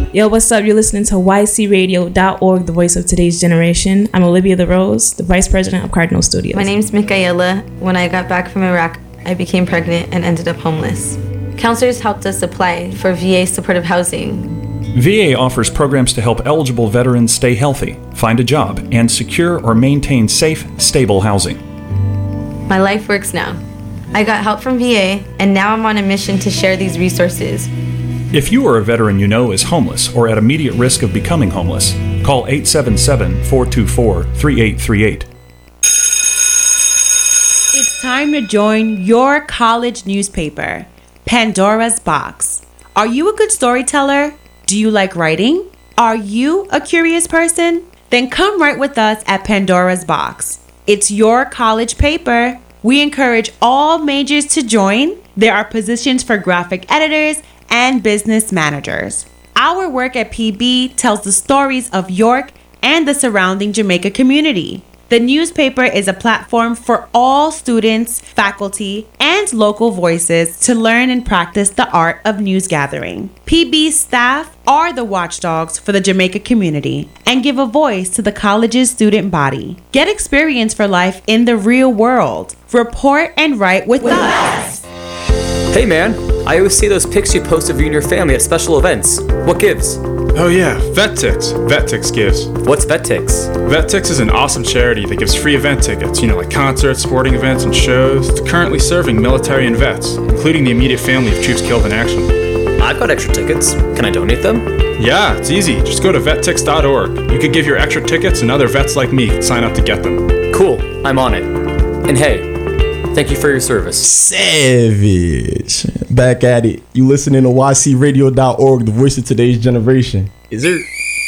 Yo, what's up? You're listening to ycradio.org, the voice of today's generation. I'm Olivia the Rose, the vice president of Cardinal Studios. My name's Michaela. When I got back from Iraq, I became pregnant and ended up homeless. Counselors helped us apply for VA supportive housing. VA offers programs to help eligible veterans stay healthy, find a job, and secure or maintain safe, stable housing. My life works now. I got help from VA, and now I'm on a mission to share these resources. If you or a veteran you know is homeless or at immediate risk of becoming homeless, call 877-424-3838. It's time to join your college newspaper, Pandora's Box. Are you a good storyteller? Do you like writing? Are you a curious person? Then come write with us at Pandora's Box. It's your college paper. We encourage all majors to join. There are positions for graphic editors and business managers. Our work at PB tells the stories of York and the surrounding Jamaica community. The newspaper is a platform for all students, faculty, and local voices to learn and practice the art of news gathering. PB staff are the watchdogs for the Jamaica community and give a voice to the college's student body. Get experience for life in the real world. Report and write with us. Hey man, I always see those pics you post of you and your family at special events. What gives? Oh yeah, VetTix. VetTix gives. What's VetTix? VetTix is an awesome charity that gives free event tickets, like concerts, sporting events, and shows. It's currently serving military and vets, including the immediate family of troops killed in action. I've got extra tickets. Can I donate them? Yeah, it's easy. Just go to vettix.org. You could give your extra tickets and other vets like me could sign up to get them. Cool, I'm on it. And hey, thank you for your service. Savage. Back at it. You listening to ycradio.org, the voice of today's generation. Is there